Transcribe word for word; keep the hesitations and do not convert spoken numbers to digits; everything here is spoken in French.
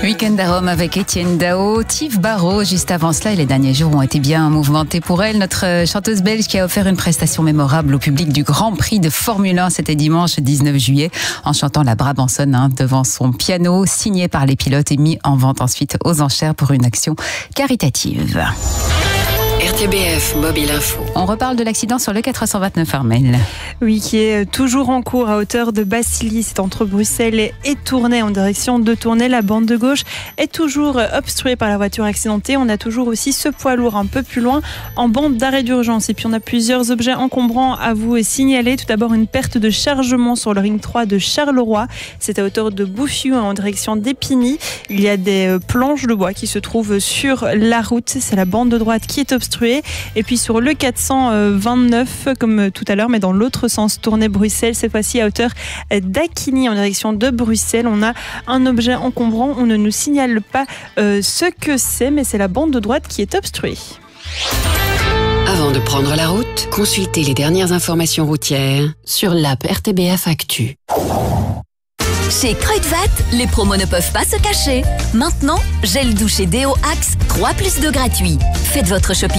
Week-end à Rome avec Étienne Dao, Tive Barrault. Juste avant cela, et les derniers jours ont été bien mouvementés pour elle. Notre chanteuse belge qui a offert une prestation mémorable au public du Grand Prix de Formule un. C'était dimanche dix-neuf juillet en chantant la Brabançonne hein, devant son piano, signé par les pilotes et mis en vente ensuite aux enchères pour une action caritative. R T B F Mobile Info. On reparle de l'accident sur le quatre cent vingt-neuf Armel. Oui, qui est toujours en cours à hauteur de Bassilly. C'est entre Bruxelles et Tournai en direction de Tournai. La bande de gauche est toujours obstruée par la voiture accidentée. On a toujours aussi ce poids lourd un peu plus loin en bande d'arrêt d'urgence. Et puis on a plusieurs objets encombrants à vous signaler. Tout d'abord une perte de chargement sur le ring trois de Charleroi. C'est à hauteur de Bouffiou en direction d'Épigny. Il y a des planches de bois qui se trouvent sur la route. C'est la bande de droite qui est obstruée. Et puis sur le quatre cent vingt-neuf, comme tout à l'heure, mais dans l'autre sens, Tournai-Bruxelles, cette fois-ci à hauteur d'Acquigny en direction de Bruxelles. On a un objet encombrant, on ne nous signale pas euh, ce que c'est, mais c'est la bande de droite qui est obstruée. Avant de prendre la route, consultez les dernières informations routières sur l'app R T B F Actu. Chez Kruidvat, les promos ne peuvent pas se cacher. Maintenant, gel douche et déo Axe, trois plus deux gratuits. Faites votre shopping